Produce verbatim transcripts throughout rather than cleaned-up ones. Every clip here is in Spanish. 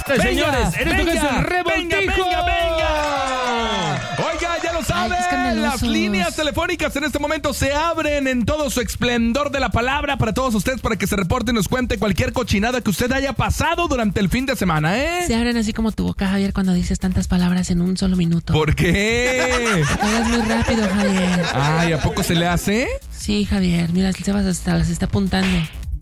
Venga, señores, en esto que es el revoltijo. Venga, venga, venga. Oiga, ya lo saben, Ay, las líneas telefónicas en este momento se abren en todo su esplendor de la palabra para todos ustedes, para que se reporte y nos cuente cualquier cochinada que usted haya pasado durante el fin de semana, ¿eh? Se abren así como tu boca, Javier, cuando dices tantas palabras en un solo minuto. ¿Por qué? Hablas muy rápido, Javier. Ay, ¿a poco se le hace? Sí, Javier, mira, Sebas hasta las está apuntando.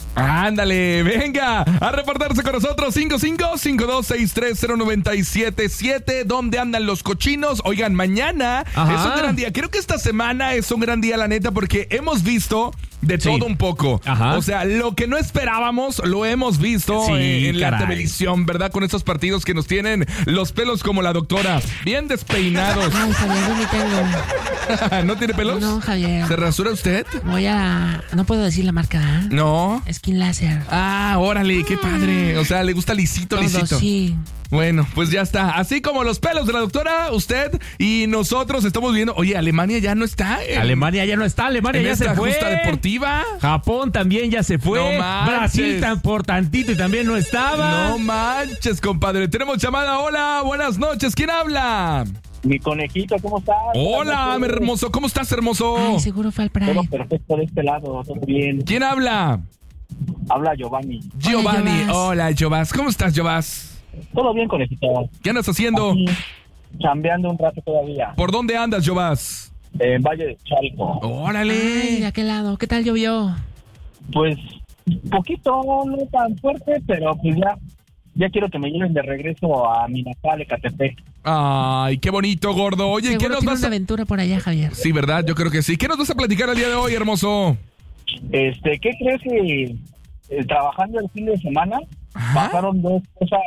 Ándale, venga a reportarse con nosotros. Cinco cinco cinco dos seis tres cero nueve siete siete. ¿Dónde andan los cochinos? Oigan, mañana Ajá. es un gran día. Creo que esta semana es un gran día, la neta, porque hemos visto de Sí. todo un poco. Ajá. O sea, lo que no esperábamos lo hemos visto Sí, en, en la caray. televisión, ¿verdad? Con esos partidos que nos tienen los pelos como la doctora, bien despeinados. Ay, Javier, yo ni tengo. ¿No tiene pelos? No, Javier. ¿Se rasura usted? Voy a... No puedo decir la marca, ¿eh? No. Skin Laser. Ah, órale, qué padre. O sea, le gusta lisito, Todo, lisito. sí. Bueno, pues ya está. Así como los pelos de la doctora, usted y nosotros estamos viendo. Oye, Alemania ya no está. En, Alemania ya no está, Alemania en ya esta se fue. justa deportiva. Japón también ya se fue. No manches. Brasil tan por tantito y también no estaba. No manches, compadre. Tenemos llamada. Hola, buenas noches. ¿Quién habla? Mi conejito, ¿cómo estás? Hola, mi hermoso. ¿Cómo estás, hermoso? Ay, seguro fue al Todo Pride. perfecto de este lado, todo bien. ¿Quién habla? Habla Giovanni. Giovanni. Jovás. Hola, Jovás. ¿Cómo estás, Jovás? Todo bien, conejito. ¿Qué andas haciendo? Aquí, chambeando un rato todavía. ¿Por dónde andas, Jovás? En Valle de Chalco. Órale. Ay, ¿de aquel lado? ¿Qué tal llovió? Pues, poquito, no tan fuerte, pero pues ya, ya quiero que me lleven de regreso a mi natal, Ecatepec. Ay, qué bonito, gordo. Oye, Seguro ¿qué nos tiene vas una a...? aventura por allá, Javier. Sí, ¿verdad? Yo creo que sí. ¿Qué nos vas a platicar el día de hoy, hermoso? Este, ¿qué crees que eh, trabajando el fin de semana Ajá. pasaron dos cosas,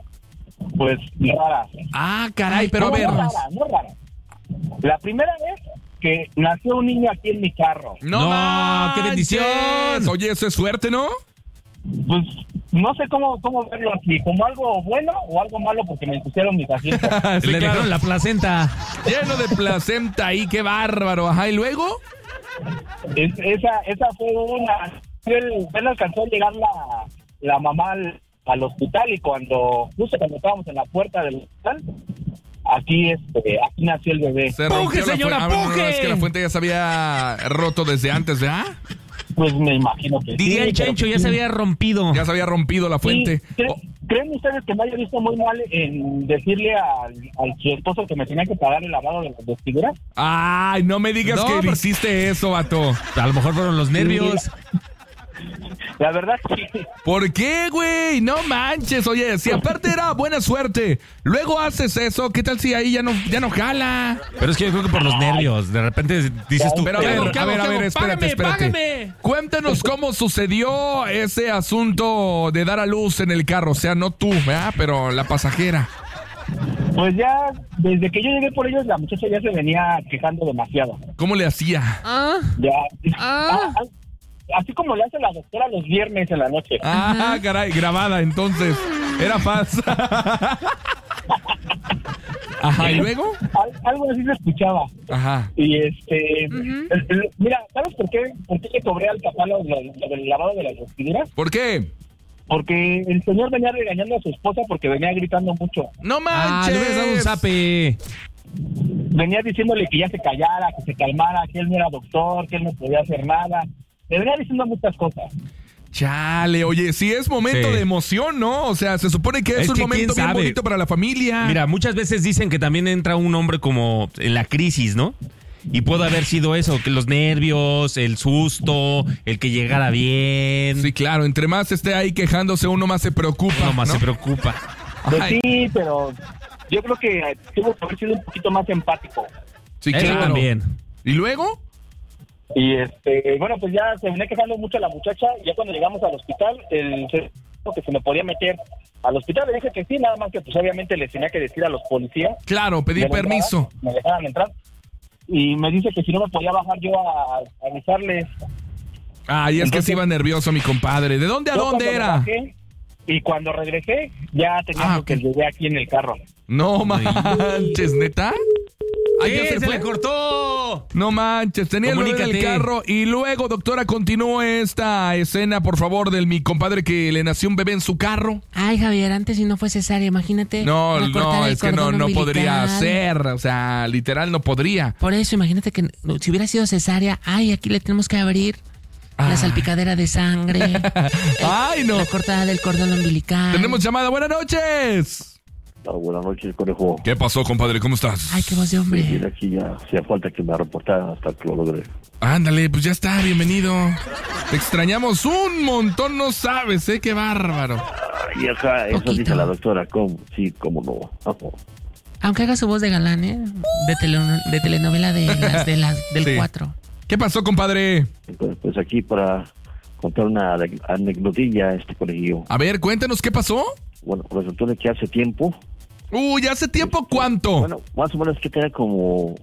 pues, raras? Ah, caray, pero a no, ver. No rara, no rara. La primera vez que nació un niño aquí en mi carro. No, No, manches. qué bendición. Oye, eso es suerte, ¿no? Pues no sé cómo, cómo verlo así, como algo bueno o algo malo porque me pusieron mis asientos. Sí, Le claro. dejaron la placenta. Lleno de placenta ahí, qué bárbaro. Ajá, ¿y luego? Es- esa, esa fue una... Él, él alcanzó a llegar la, la mamá al, al hospital y cuando, justo cuando estábamos en la puerta del hospital, aquí este, aquí nació el bebé. Se ¡Puje, rompió la señora, fuente. Ah, no, no, puje! es que la fuente ya se había roto desde antes, ¿verdad? Pues me imagino que Diría sí, el pero- Chencho, ya se había rompido. Ya se había rompido la fuente. Sí, ¿creen, Oh, ¿Creen ustedes que me haya visto muy mal en decirle al, al su esposo que me tenía que pagar el lavado de las vestiduras? ay, no me digas No, que pero- hiciste eso, vato. A lo mejor fueron los nervios. La verdad sí. ¿Por qué, güey? No manches. Oye, si aparte era buena suerte, luego haces eso, ¿qué tal si ahí ya no, ya no jala? Pero es que yo creo que por los nervios. De repente dices tú. Pero a ¿qué ver, hago, qué a hago, ver, qué a ver, hago? espérate, Págame, espérate. págame. Cuéntanos cómo sucedió ese asunto de dar a luz en el carro. O sea, no tú, ¿verdad? Pero la pasajera. Pues ya, desde que yo llegué por ellos, la muchacha ya se venía quejando demasiado. ¿Cómo le hacía? Ah, Ya. Ah. Ah, así como le hace la doctora los viernes en la noche. Ah, caray, grabada entonces. Era falsa. Ajá, ¿y luego? Al- algo así se escuchaba. Ajá. Y este, Ujú. el- el- mira, ¿sabes por qué? ¿Por qué le cobré al papá lo, lo- lo del lavado de las vestiduras? ¿Por qué? Porque el señor venía regañando a su esposa porque venía gritando mucho. ¡No Ah, le hubieras dado un manches! zape. Venía diciéndole que ya se callara, que se calmara, que él no era doctor, que él no podía hacer nada. Le venía diciendo muchas cosas. Chale, oye, sí es momento Sí. de emoción, ¿no? O sea, se supone que es, Es un que momento quién bien sabe. bonito para la familia. Mira, muchas veces dicen que también entra un hombre como en la crisis, ¿no? Y puede haber sido eso, que los nervios, el susto, el que llegara bien. Sí, claro, entre más esté ahí quejándose, uno más se preocupa. Uno más ¿no? se preocupa. Pues Ay, sí, pero yo creo que tuvo que haber sido un poquito más empático. sí, Eso claro. también. ¿Y luego? Y este, bueno, pues ya se venía quejando mucho la muchacha. Y ya cuando llegamos al hospital, el se- que se me podía meter al hospital, le dije que sí, nada más que pues obviamente les tenía que decir a los policías. Claro, pedir de la permiso. entrada, me dejaran entrar. Y me dice que si no me podía bajar yo a, a avisarles. Ay, es que Entonces- se iba nervioso mi compadre. ¿De dónde a Yo dónde cuando me era? bajé, y cuando regresé, ya teníamos Ah, ok. que el bebé aquí en el carro. No manches, ¿neta? Ay, ¿Qué? ya ¡Se se fue. le cortó! pasó? No manches, tenía el bebé en el Comunícate. carro. Y luego, doctora, continúe esta escena, por favor, del mi compadre que le nació un bebé en su carro. Ay, Javier, antes si no fue cesárea, imagínate. No, la cortada no, del es que no, cordón no umbilical. podría ser. O sea, literal, no podría. Por eso, imagínate que si hubiera sido cesárea, ay, aquí le tenemos que abrir Ah. la salpicadera de sangre. Ay, no. La cortada del cordón umbilical. Tenemos llamada. Buenas noches. Ah, buenas noches, conejo. ¿Qué pasó, compadre? ¿Cómo estás? Ay, qué voz de Mira, hombre. aquí ya hacía falta que me reportara hasta que lo logré. Ándale, pues ya está, bienvenido. Te extrañamos un montón, no sabes, ¿eh? Qué bárbaro. Y acá, eso Poquito. dice la doctora, ¿cómo? Sí, cómo no. Ah, oh. Aunque haga su voz de galán, ¿eh? De, tele- de telenovela de las, de las, del Sí. cuatro. ¿Qué pasó, compadre? Entonces, pues aquí para contar una ane- anecdotilla, este colegio. A ver, cuéntanos qué pasó. Bueno, resultó de que hace tiempo, Uy, ¿hace tiempo cuánto? bueno, más o menos que tenía como,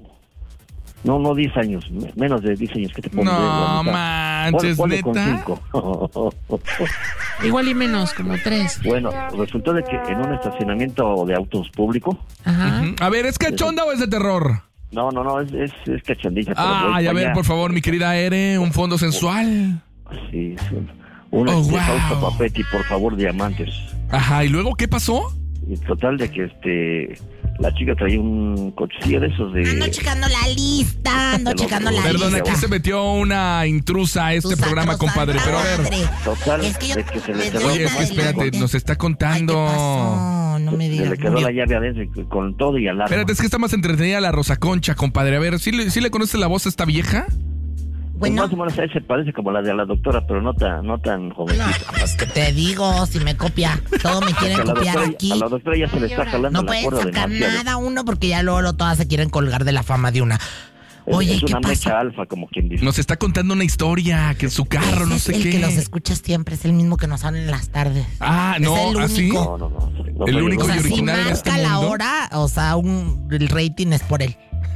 no, no diez años, me- menos de diez años que te pongo. No manches, con ¿neta? cinco. Igual y menos, como tres. Bueno, resultó de que en un estacionamiento de autos público, Ajá. Ujú. A ver, ¿es cachonda o es de terror? no, no, no, es, es, es cachondilla. pero voy Ay, a pa' ver, allá. por favor, mi querida Ere, un fondo sensual. Sí, sí. Una Oh, de wow. Fausto Papetti, por favor, diamantes. Ajá, ¿y luego qué pasó? Y total de que este la chica traía un cochecillo de esos de... Ando checando la lista, ando Te lo checando la juro. Perdón, lista. aquí se metió una intrusa a este Tu programa, sacrosanta compadre, pero a ver. madre. Total, Es que yo de que se le les quedó... doy Oye, es una que espérate, delante. nos está Ay, ¿qué contando. pasó? No me Se digas. le quedó la llave adentro y con todo y alarma. Espérate, es que está más entretenida la Rosa Concha, compadre. A ver, ¿sí le, sí le conoces la voz a esta vieja? Pues Bueno, más o menos a él se parece como la de la doctora, pero no tan, no tan no, jovencita. pues que te digo, si me copia. Todo me quieren a, la copiar doctora, aquí. a la doctora ya se le está jalando No la pueden cuerda sacar demasiado. nada uno porque ya luego, luego todas se quieren colgar de la fama de una. Es- Oye, es ¿qué una mecha pasa? alfa, como quien dice. Nos está contando una historia, que en su carro, no Ese sé es el qué. que los escucha siempre, es el mismo que nos habla en las tardes. Ah, Es no, el ¿así? único. No, no, no. no El soy único O sea, y si original en marca este la mundo. hora, o sea, un, el rating es por él.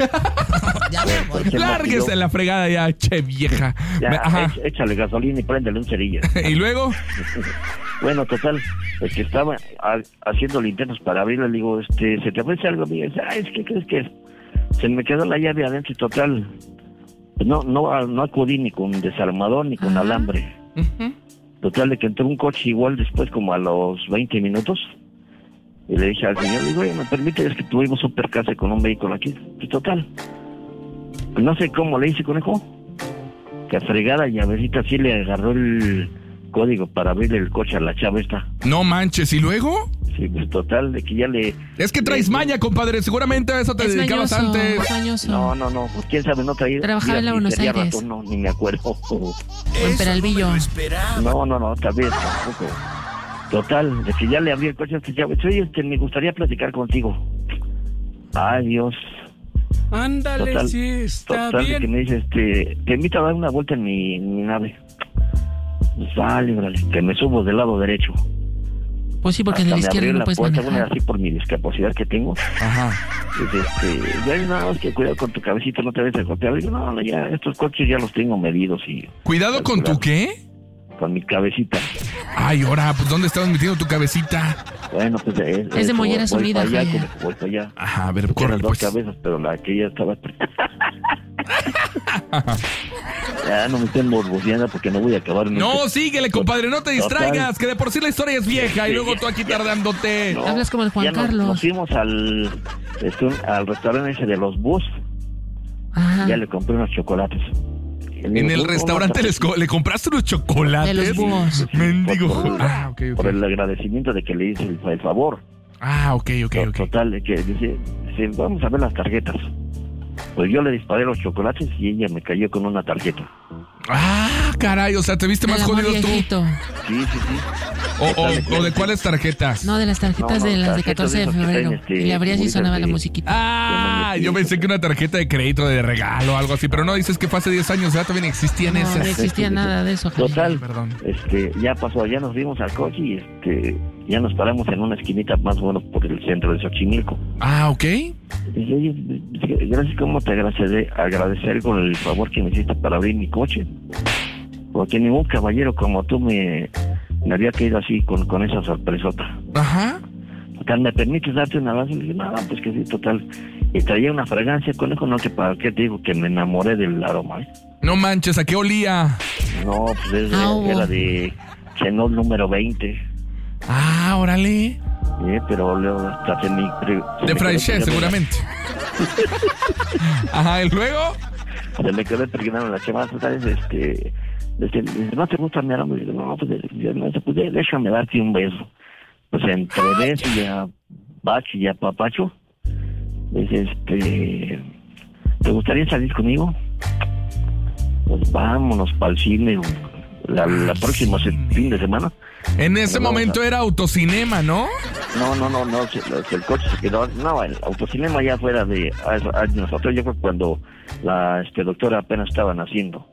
ya me voy. Porque- Lárguese la fregada ya, che vieja. Ya, Me- Ajá. éch- échale gasolina y préndele un cerillo. Y luego, Bueno, total, el que estaba ha- haciendo intentos para abrirlo, le digo, este, ¿se te ofrece algo? Me dice, ah, es que crees que es? Se me quedó la llave adentro y total, pues no, no, no acudí ni con desarmador ni con Ajá. alambre. Total, de que entró un coche igual después como a los veinte minutos y le dije al señor, le digo, oye, ¿me permite? Es que tuvimos un percance con un vehículo aquí. Y total, pues no sé cómo le hice, conejo, que a fregada llavecita sí le agarró el código para abrirle el coche a la chava esta. no manches, ¿y luego? Sí, pues total, de que ya le... Es que traes le- maña, compadre. Seguramente a eso te Es dedicabas mañoso, antes. es mañoso. No, no, no, pues quién sabe, no traía... Trabajaba en la ni Buenos sería Aires. ratón, no, ni me acuerdo. O en Peralvillo. No, no, no, tal vez tampoco. Total, de que ya le abrí el coche a este chavo. Oye, este, me gustaría platicar contigo. Ay, Dios. Ándale, Total, sí, está total, de que bien. me dice, este, te invito a dar una vuelta en mi, en mi nave. Pues vale, vale, que me subo del lado derecho. Pues sí, porque Hasta de la me izquierda abrió no la puedes puerta, bueno, manejar. así por mi discapacidad que tengo. Ajá. Pues este, ya nada más que cuidado con tu cabecita, no te vayas a golpear. Digo, no, no, ya, estos coches ya los tengo medidos y Cuidado con tu qué. con mi cabecita. Ay, ahora, pues ¿dónde estabas metiendo tu cabecita? Bueno, pues es, Es de molleras voy unidas, para allá, Javier. como que voy para allá. Ajá, a ver, Tengo córrele, las dos pues. cabezas, pero la que ya estaba... ya no me estén morboseando porque no voy a acabar en No, un- síguele, compadre, no te distraigas, que de por sí la historia es vieja y Sí, luego ya, tú aquí ya. tardándote. No, Hablas como el Juan ya nos- Carlos. Nos fuimos al, este, un- al restaurante ese de los bus. Ajá. Ya le compré unos chocolates. Y le En digo, el "Unos restaurante les co- le compraste unos chocolates. De los búhos. Mendigo. Por, por- Ah, ok, por ok. el agradecimiento de que le hice el, el favor. Ah, ok, ok, ok. Total, de que dice, dice, vamos a ver las tarjetas. Pues yo le disparé los chocolates y ella me cayó con una tarjeta. Ah, caray, o sea, te viste Del más amor jodido tú. viejito. Sí, sí, sí. O, o- o de cuáles tarjetas. No, de las tarjetas No, no, de las de tarjetas catorce de de esas que febrero. traen, este, Y le abrías y figuritas sonaba la de- musiquita. Ah, yo pensé que una tarjeta de crédito de regalo o algo así, pero no, dices que fue hace diez años, ya todavía ni existían No, no esas. existía nada de eso, Javier. Total, Perdón. este, ya pasó, ya nos vimos al coche y este, ya nos paramos en una esquinita más o menos por el centro de Xochimilco. Ah, ok. Y dije, oye, dije, gracias, ¿cómo te agradeceré, agradecer con el favor que me hiciste para abrir mi coche? Porque ningún caballero como tú me, me había caído así con, con esa sorpresota. Ajá. Total, ¿me permites darte un abrazo? Le dije, no, pues que sí, total. Y traía una fragancia, conejo, no, que para qué te digo, que me enamoré del aroma, ¿eh? No manches, ¿a qué olía? No, pues es de- Ah, hubo. era de Xenol número veinte. Ah, órale. Eh, pero luego hasta se me... se De me quedó Fraiche, pegado- seguramente. Ajá, y luego. Se me quedó impregnado en la chamada, ¿sabes? Este... Dice, ¿no te gusta mi aroma? Y digo, no, pues, yo no, pues déjame darte un beso. Pues entre beso y a bacho y a papacho, dice, este... ¿te gustaría salir conmigo? Pues vámonos para el cine la, la próxima se- fin de semana. En ese Vamos momento a- era autocinema, ¿no? No, no, no, no, se- el coche se quedó, no, el autocinema ya fuera de a- a- nosotros, yo creo que cuando la este, doctora apenas estaba naciendo.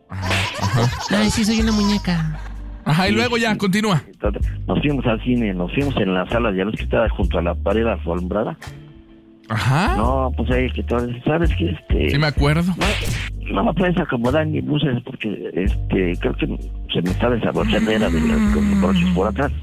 Ay, sí, soy una muñeca. Ajá, y luego ya, continúa. Entonces, nos fuimos al cine, nos fuimos en la sala de luz que estaba junto a la pared alfombrada. Ajá. No, pues ahí que todo, ¿sabes qué? Este, Sí me acuerdo. no, no me puedes acomodar ni luces porque este creo que se me está desabrochando era de las con los broches por atrás.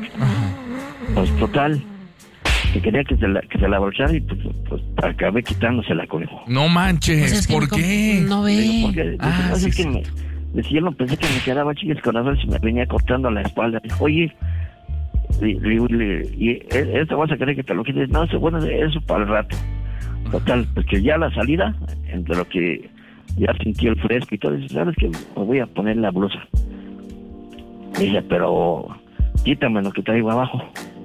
Pues total, que quería que se la, que se la abrochara y pues, pues acabé quitándosela, conejo. No manches, Pues es que ¿por no- qué? No Digo, ve. porque, Ah, dice, sí, "No, es sí. que me, decía, yo no pensé que me quedaba chicas con las y me venía cortando la espalda. Dijo, oye, le, le, le- y e- esto vas a querer que te lo quites. No, eso, bueno, eso para el rato. Total, porque ya la salida, entre lo que ya sentí el fresco y todo, dice, ¿sabes qué? Me voy a poner la blusa. Dice, pero quítame lo que traigo abajo.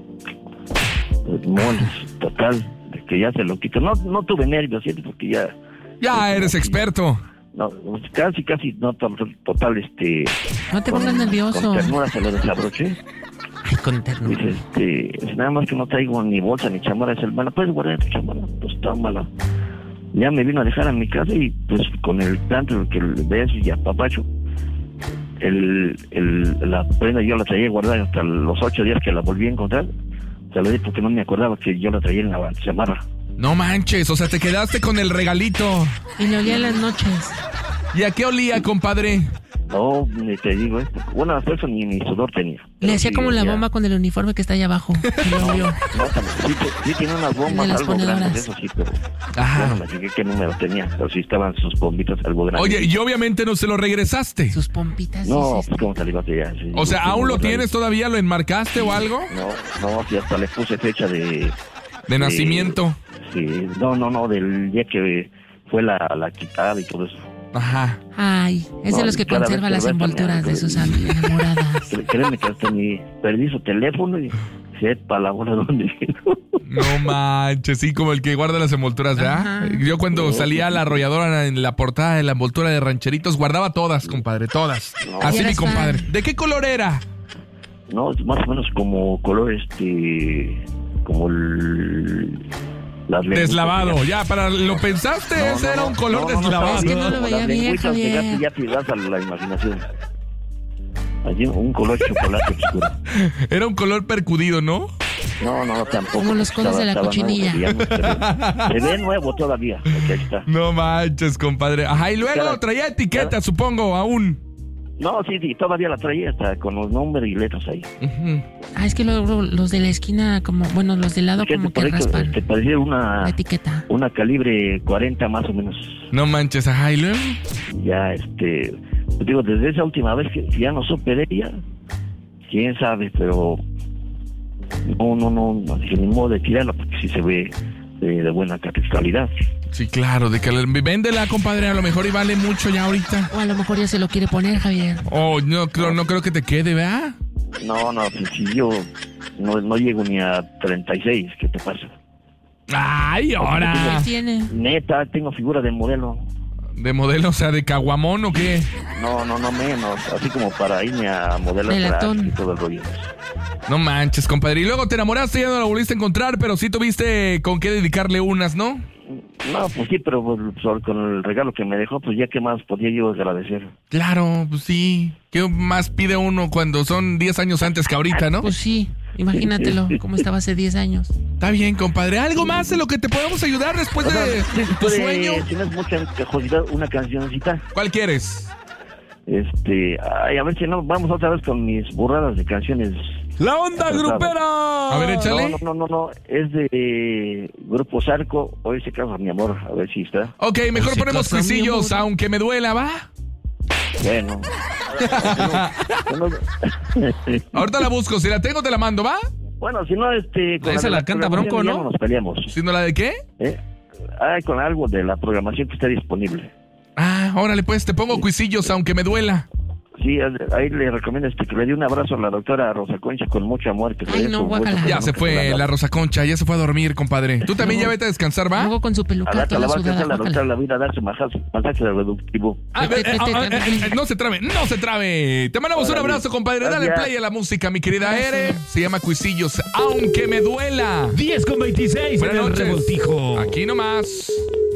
Pues moles, total, de que ya se lo quito. No, no tuve nervios, ¿sí? Porque ya... Ya eres experto. No, pues casi, casi, no, to- total, este... No te pongas con- nervioso. Con ternura se lo desabroché. Ay, con ternura. Dice, este, dice, nada más que no traigo ni bolsa ni chamarra. Dice, hermana, ¿puedes guardar tu chamarra? Pues tómala. Ya me vino a dejar a mi casa y pues con el tanto que el beso y apapacho, el, el, la prenda yo la traía guardada hasta los ocho días que la volví a encontrar. Se lo di porque no me acordaba que yo la traía en la chamarra. No manches, o sea, te quedaste con el regalito. Y le olía en las noches. ¿Y a qué olía, compadre? No, ni te digo, ¿eh? Bueno, hasta eso ni, ni sudor tenía. Le Pero hacía sí, como la ya- bomba con el uniforme que está allá abajo. Y lo olió. No, sí, sí tiene unas bombas De las algo ponedoras. grandes, eso sí, pero Ajá. yo no me fijé qué número tenía, pero sí estaban sus bombitas algo grandes. Oye, y obviamente no se lo regresaste. Sus pompitas. No, dices. pues cómo salivaste ya. Sí, O sea, sí, ¿aún lo otra tienes vez. todavía? ¿Lo enmarcaste o algo? No, no, sí, hasta le puse fecha de... De nacimiento. Sí, no, no, no, del día que fue la, la quitada y todo eso. Ajá. Ay, es de No, los que cada vez conserva que las lo veo envolturas también, de sus sí. enamoradas. Cre- Créeme que hasta ni perdí su teléfono y sepa la hora donde llegó. No manches, sí, como el que guarda las envolturas, ¿verdad? Ajá. Yo cuando salía a la arrolladora en la portada de la envoltura de Rancheritos, guardaba todas, compadre, todas. Así Y mi eres compadre. fan. ¿De qué color era? No, es más o menos como color este... Como el... las lengüitas Deslavado. de Ya, para lo pensaste, gato. No, ese no, era no, un color no, no, no, deslavado. Es que no como lo veía las bien, lengüitas de gato Javier. ya te das a la imaginación. Allí un color chocolate oscuro. Era un color percudido, ¿no? No, no, tampoco. Como los codos de la Estaba- estaba cochinilla. nuevo, porque ya no se ve. Se ve nuevo todavía, porque ahí está. No manches, compadre. Ajá, y luego Cada- traía etiqueta, cada- supongo, aún. No, sí, sí, todavía la traía hasta con los nombres y letras ahí. Ujú. Ah, es que luego los de la esquina, como, bueno, los del lado Fíjate, como que por ahí raspan Te parecía la una, etiqueta. una calibre cuarenta más o menos. No manches, ajá, y luego. Ya, este, pues digo, desde esa última vez que ya no supe de ella, quién sabe, pero no, no, no, no dije ni modo de tirarla porque sí se ve de, de buena calidad. Sí, claro, de que le- véndela, compadre, a lo mejor y vale mucho ya ahorita. O a lo mejor ya se lo quiere poner, Javier. Oh, no creo, no creo que te quede, ¿verdad? No, no, pues si yo no, no llego ni a treinta y seis, ¿qué te pasa? Ay, ahora. ¿Qué tiene? Neta, tengo figura de modelo. ¿De modelo, o sea, de caguamón o qué? No, no, no menos, así como para irme a modelar De latón. trajes y todo el rollo. No manches, compadre. Y luego te enamoraste, ya no la volviste a encontrar, pero sí tuviste con qué dedicarle unas, ¿no? No, pues sí, pero pues, sobre- con el regalo que me dejó, pues ya qué más podía yo agradecer. Claro, pues sí. ¿Qué más pide uno cuando son diez años antes que ahorita, no? Pues sí, imagínatelo, como estaba hace diez años. Está bien, compadre. ¿Algo más en lo que te podemos ayudar después O sea, de sí, tu puede, sueño? si no es mucha cajosidad, una cancioncita. ¿Cuál quieres? Este, ay, a ver si no, vamos otra vez con mis burradas de canciones. ¡La onda grupera! A ver, échale. No, no, no, no, no, es de eh, Grupo Zarco, hoy se casa mi amor, a ver si está. Ok, mejor ponemos Cuisillos, aunque me duela, ¿va? Bueno. Ahorita la busco, si la tengo te la mando, ¿va? Bueno, si no, este... Con Esa la, la canta Bronco, ¿no? Ya no nos peleamos. ¿Si no la de qué? ¿Eh? Ay, con algo de la programación que está disponible. Ah, órale pues, te pongo Cuisillos, aunque me duela. Sí, ahí le recomiendo este, que le dé un abrazo a la doctora Rosa Concha con mucho amor. Que Ay, no, guácala. Ya se fue la Rosa Concha, ya se fue a dormir, compadre. Tú también ya vete a descansar, ¿va? Luego con su peluca A la, toda la va a sudada, alcanzar la guácala. doctora la vida a dar su masaje, masaje reproductivo. A ver, eh, ah, eh, eh, no se trabe, no se trabe. Te mandamos un abrazo, compadre. Dale Gracias. play a la música, mi querida Ere. Se llama Cuisillos, aunque me duela. diez con veintiséis en Buenas el noches. Revoltijo. Aquí nomás.